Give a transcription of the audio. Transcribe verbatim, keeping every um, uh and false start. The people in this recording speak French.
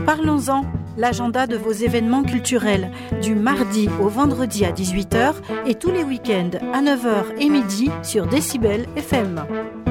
Parlons-en, l'agenda de vos événements culturels, du mardi au vendredi à dix-huit heures et tous les week-ends à neuf heures et midi sur Décibel F M.